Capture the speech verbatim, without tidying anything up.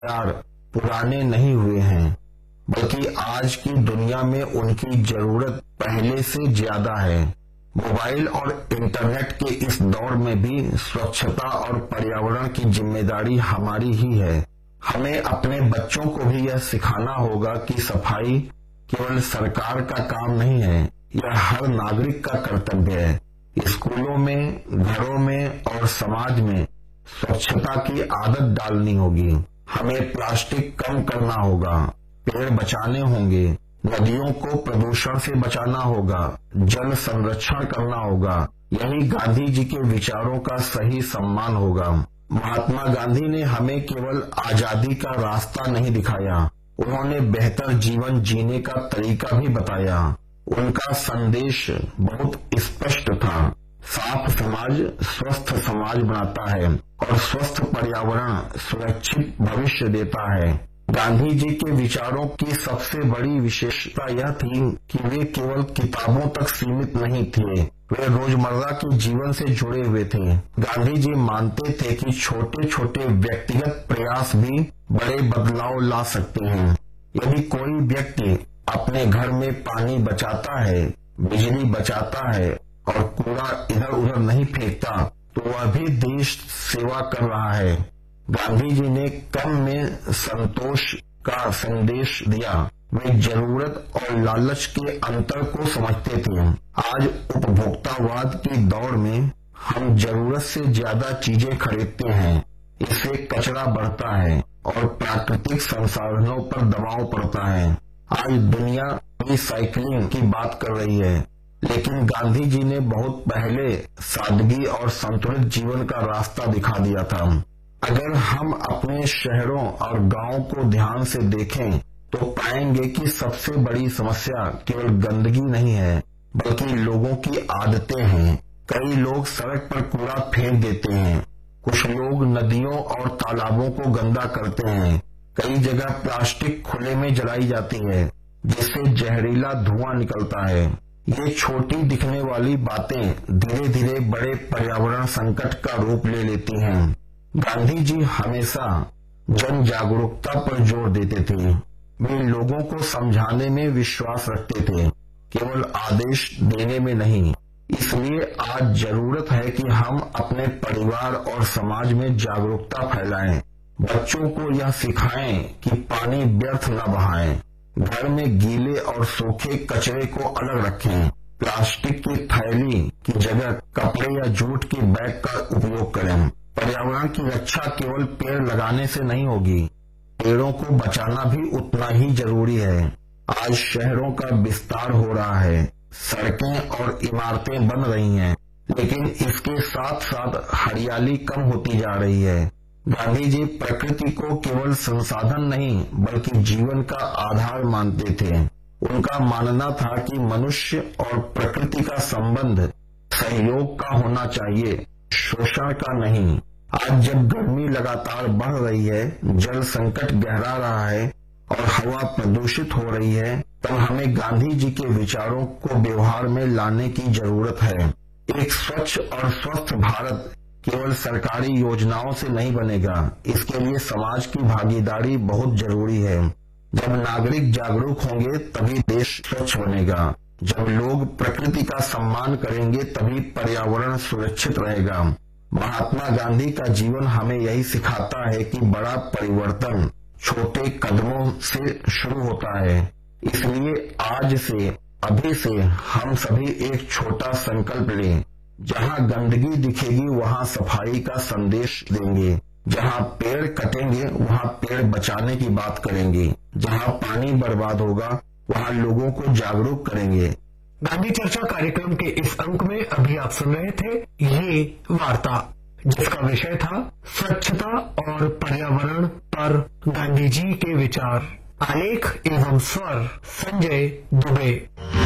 विचार पुराने नहीं हुए हैं, बल्कि आज की दुनिया में उनकी जरूरत पहले से ज्यादा है। मोबाइल और इंटरनेट के इस दौर में भी स्वच्छता और पर्यावरण की जिम्मेदारी हमारी ही है। हमें अपने बच्चों को भी यह सिखाना होगा कि सफाई केवल सरकार का काम नहीं है, यह हर नागरिक का कर्तव्य है। स्कूलों में, घरों में और समाज में स्वच्छता की आदत डालनी होगी। हमें प्लास्टिक कम करना होगा, पेड़ बचाने होंगे, नदियों को प्रदूषण से बचाना होगा, जल संरक्षण करना होगा। यही गांधी जी के विचारों का सही सम्मान होगा। महात्मा गांधी ने हमें केवल आजादी का रास्ता नहीं दिखाया, उन्होंने बेहतर जीवन जीने का तरीका भी बताया। उनका संदेश बहुत स्पष्ट था। साफ समाज स्वस्थ समाज बनाता है और स्वस्थ पर्यावरण सुरक्षित भविष्य देता है। गांधी जी के विचारों की सबसे बड़ी विशेषता यह थी कि वे केवल किताबों तक सीमित नहीं थे, वे रोजमर्रा के जीवन से जुड़े हुए थे। गांधी जी मानते थे कि छोटे छोटे व्यक्तिगत प्रयास भी बड़े बदलाव ला सकते हैं। यदि कोई व्यक्ति अपने घर में पानी बचाता है, बिजली बचाता है और कूड़ा इधर उधर नहीं फेंकता, तो वह भी देश सेवा कर रहा है। गांधी जी ने कम में संतोष का संदेश दिया। वे जरूरत और लालच के अंतर को समझते थे। आज उपभोक्तावाद के दौर में हम जरूरत से ज्यादा चीजें खरीदते हैं, इससे कचरा बढ़ता है और प्राकृतिक संसाधनों पर दबाव पड़ता है। आज दुनिया रिसाइकलिंग की बात कर रही है, लेकिन गांधी जी ने बहुत पहले सादगी और संतुलित जीवन का रास्ता दिखा दिया था। अगर हम अपने शहरों और गांवों को ध्यान से देखें तो पाएंगे कि सबसे बड़ी समस्या केवल गंदगी नहीं है, बल्कि लोगों की आदतें हैं। कई लोग सड़क पर कूड़ा फेंक देते हैं, कुछ लोग नदियों और तालाबों को गंदा करते हैं। कई जगह प्लास्टिक खुले में जलाई जाती है, जिससे जहरीला धुआं निकलता है। ये छोटी दिखने वाली बातें धीरे धीरे बड़े पर्यावरण संकट का रूप ले लेती हैं। गांधी जी हमेशा जन जागरूकता पर जोर देते थे। वे लोगों को समझाने में विश्वास रखते थे, केवल आदेश देने में नहीं। इसलिए आज जरूरत है कि हम अपने परिवार और समाज में जागरूकता फैलाएं। बच्चों को यह सिखाएं कि पानी व्यर्थ न बहाएं, घर में गीले और सूखे कचरे को अलग रखें, प्लास्टिक की थैली की जगह कपड़े या जूट के बैग का उपयोग करें। पर्यावरण की रक्षा केवल पेड़ लगाने से नहीं होगी, पेड़ों को बचाना भी उतना ही जरूरी है। आज शहरों का विस्तार हो रहा है, सड़कें और इमारतें बन रही हैं, लेकिन इसके साथ साथ हरियाली कम होती जा रही है। गांधी जी प्रकृति को केवल संसाधन नहीं बल्कि जीवन का आधार मानते थे। उनका मानना था कि मनुष्य और प्रकृति का संबंध सहयोग का होना चाहिए, शोषण का नहीं। आज जब गर्मी लगातार बढ़ रही है, जल संकट गहरा रहा है और हवा प्रदूषित हो रही है, तब हमें गांधी जी के विचारों को व्यवहार में लाने की जरूरत है। एक स्वच्छ और स्वस्थ भारत केवल सरकारी योजनाओं से नहीं बनेगा, इसके लिए समाज की भागीदारी बहुत जरूरी है। जब नागरिक जागरूक होंगे तभी देश स्वच्छ बनेगा। जब लोग प्रकृति का सम्मान करेंगे तभी पर्यावरण सुरक्षित रहेगा। महात्मा गांधी का जीवन हमें यही सिखाता है कि बड़ा परिवर्तन छोटे कदमों से शुरू होता है। इसलिए आज से, अभी से हम सभी एक छोटा संकल्प लें। जहाँ गंदगी दिखेगी वहाँ सफाई का संदेश देंगे, जहाँ पेड़ कटेंगे वहाँ पेड़ बचाने की बात करेंगे, जहाँ पानी बर्बाद होगा वहाँ लोगों को जागरूक करेंगे। गांधी चर्चा कार्यक्रम के इस अंक में अभी आप सुन रहे थे ये वार्ता, जिसका विषय था स्वच्छता और पर्यावरण पर गांधी जी के विचार। आलेख एवं स्वर संजय दुबे।